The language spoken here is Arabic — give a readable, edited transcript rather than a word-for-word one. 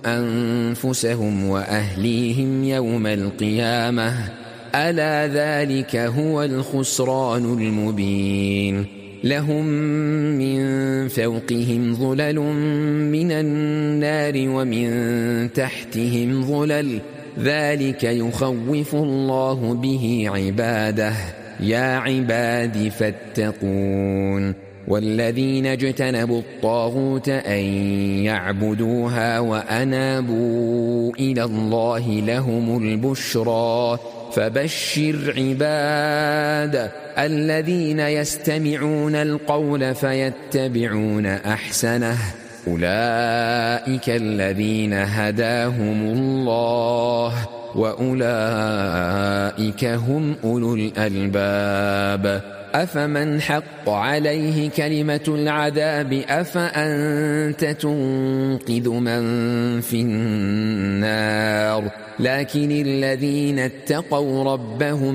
أنفسهم وأهليهم يوم القيامة ألا ذلك هو الخسران المبين لهم من فوقهم ظلل من النار ومن تحتهم ظلل ذلك يخوف الله به عباده يا عباد فاتقون والذين اجتنبوا الطاغوت أن يعبدوها وأنابوا إلى الله لهم البشرى فبشر عباد الذين يستمعون القول فيتبعون أحسنه أولئك الذين هداهم الله وأولئك هم أولو الألباب أفمن حق عليه كلمة العذاب أفأنت تنقذ من في النار لكن الذين اتقوا ربهم